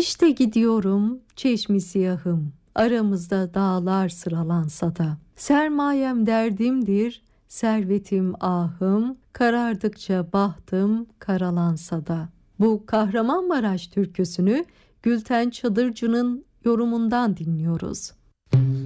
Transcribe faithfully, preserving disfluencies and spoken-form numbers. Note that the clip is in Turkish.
İşte gidiyorum çeşmi siyahım, aramızda dağlar sıralansa da. Sermayem derdimdir, servetim ahım, karardıkça bahtım karalansa da. Bu Kahramanmaraş türküsünü Gülten Çadırcı'nın yorumundan dinliyoruz.